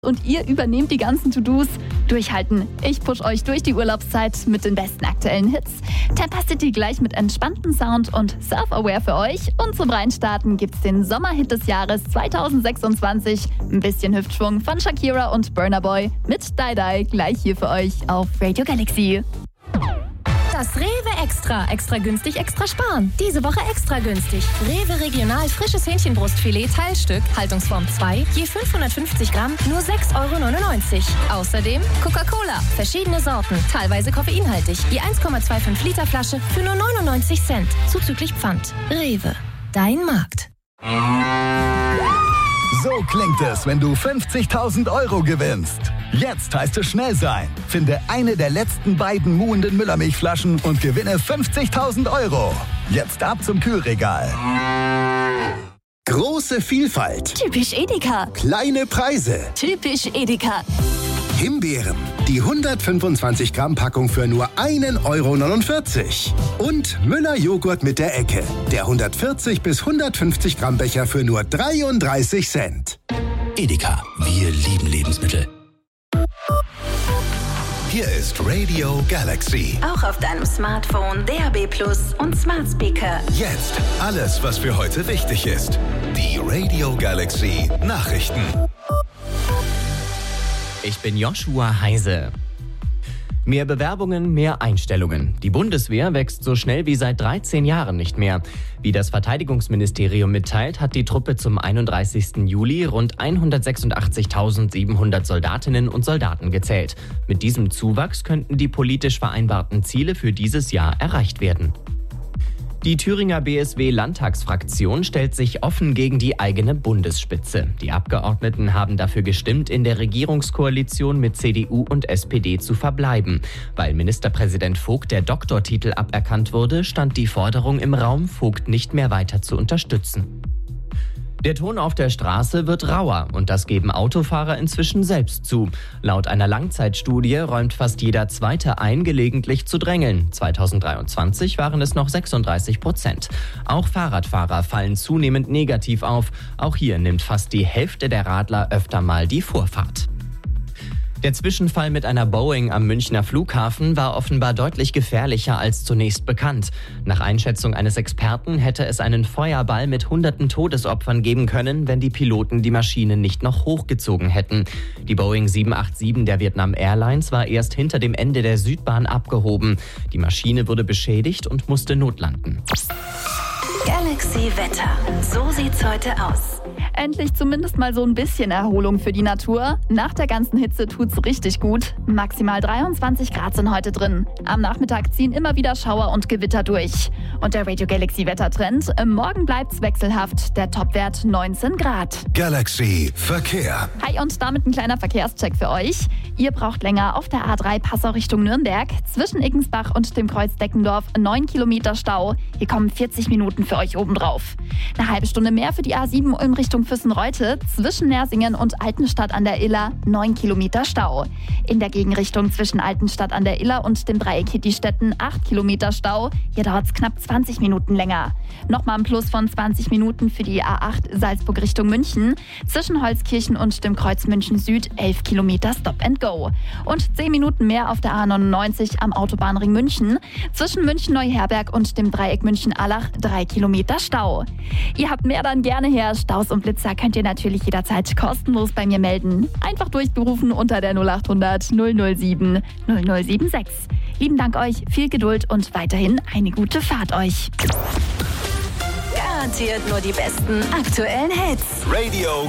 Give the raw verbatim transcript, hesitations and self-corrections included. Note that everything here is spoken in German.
Und ihr übernehmt die ganzen To-Dos. Durchhalten. Ich push euch durch die Urlaubszeit mit den besten aktuellen Hits. Tampa City gleich mit entspanntem Sound und Surf-Aware für euch. Und zum Reinstarten gibt's den Sommerhit des Jahres zwanzig sechsundzwanzig. Ein bisschen Hüftschwung von Shakira und Burna Boy mit Die Die gleich hier für euch auf Radio Galaxy. Das Rewe Extra. Extra günstig, extra sparen. Diese Woche extra günstig. Rewe Regional frisches Hähnchenbrustfilet Teilstück, Haltungsform zwei, je fünfhundertfünfzig Gramm, nur sechs Euro neunundneunzig. Außerdem Coca-Cola, verschiedene Sorten, teilweise koffeinhaltig, je eins Komma fünfundzwanzig Liter Flasche für nur neunundneunzig Cent, zuzüglich Pfand. Rewe, dein Markt. So klingt es, wenn du fünfzigtausend Euro gewinnst. Jetzt heißt es schnell sein. Finde eine der letzten beiden muhenden Müllermilchflaschen und gewinne fünfzigtausend Euro. Jetzt ab zum Kühlregal. Große Vielfalt. Typisch Edeka. Kleine Preise. Typisch Edeka. Himbeeren. Die hundertfünfundzwanzig Gramm Packung für nur ein Euro neunundvierzig. Und Müller Joghurt mit der Ecke. Der hundertvierzig bis hundertfünfzig Gramm Becher für nur dreiunddreißig Cent. Edeka. Wir lieben Lebensmittel. Hier ist Radio Galaxy. Auch auf deinem Smartphone, D A B Plus und Smart Speaker. Jetzt alles, was für heute wichtig ist. Die Radio Galaxy Nachrichten. Ich bin Joshua Heise. Mehr Bewerbungen, mehr Einstellungen. Die Bundeswehr wächst so schnell wie seit dreizehn Jahren nicht mehr. Wie das Verteidigungsministerium mitteilt, hat die Truppe zum einunddreißigsten Juli rund hundertsechsundachtzigtausendsiebenhundert Soldatinnen und Soldaten gezählt. Mit diesem Zuwachs könnten die politisch vereinbarten Ziele für dieses Jahr erreicht werden. Die Thüringer B S W-Landtagsfraktion stellt sich offen gegen die eigene Bundesspitze. Die Abgeordneten haben dafür gestimmt, in der Regierungskoalition mit C D U und S P D zu verbleiben. Weil Ministerpräsident Vogt der Doktortitel aberkannt wurde, stand die Forderung im Raum, Vogt nicht mehr weiter zu unterstützen. Der Ton auf der Straße wird rauer und das geben Autofahrer inzwischen selbst zu. Laut einer Langzeitstudie räumt fast jeder Zweite ein, gelegentlich zu drängeln. zweitausenddreiundzwanzig waren es noch sechsunddreißig Prozent. Auch Fahrradfahrer fallen zunehmend negativ auf. Auch hier nimmt fast die Hälfte der Radler öfter mal die Vorfahrt. Der Zwischenfall mit einer Boeing am Münchner Flughafen war offenbar deutlich gefährlicher als zunächst bekannt. Nach Einschätzung eines Experten hätte es einen Feuerball mit hunderten Todesopfern geben können, wenn die Piloten die Maschine nicht noch hochgezogen hätten. Die Boeing sieben acht sieben der Vietnam Airlines war erst hinter dem Ende der Südbahn abgehoben. Die Maschine wurde beschädigt und musste notlanden. Galaxy Wetter. So sieht's heute aus. Endlich zumindest mal so ein bisschen Erholung für die Natur. Nach der ganzen Hitze tut's richtig gut. Maximal dreiundzwanzig Grad sind heute drin. Am Nachmittag ziehen immer wieder Schauer und Gewitter durch. Und der Radio Galaxy Wettertrend: Morgen bleibt's wechselhaft. Der Topwert neunzehn Grad. Galaxy Verkehr. Hi, und damit ein kleiner Verkehrscheck für euch. Ihr braucht länger auf der A drei Passau Richtung Nürnberg. Zwischen Iggensbach und dem Kreuz Deckendorf neun Kilometer Stau. Hier kommen vierzig Minuten für euch obendrauf. Eine halbe Stunde mehr für die A sieben in Richtung Füssen-Reute. Zwischen Nersingen und Altenstadt an der Iller neun Kilometer Stau. In der Gegenrichtung zwischen Altenstadt an der Iller und dem Dreieck Hittistetten acht Kilometer Stau. Hier dauert es knapp zwanzig Minuten länger. Nochmal ein Plus von zwanzig Minuten für die A acht Salzburg Richtung München. Zwischen Holzkirchen und dem Kreuz München Süd elf Kilometer Stop and Go. Und zehn Minuten mehr auf der A neunundneunzig am Autobahnring München. Zwischen München-Neuherberg und dem Dreieck München-Allach drei Kilometer Stau. Ihr habt mehr, dann gerne her. Staus und Blitzer könnt ihr natürlich jederzeit kostenlos bei mir melden. Einfach durchgerufen unter der null acht hundert null null sieben null null sieben sechs. Lieben Dank euch, viel Geduld und weiterhin eine gute Fahrt euch. Garantiert nur die besten aktuellen Hits. Radio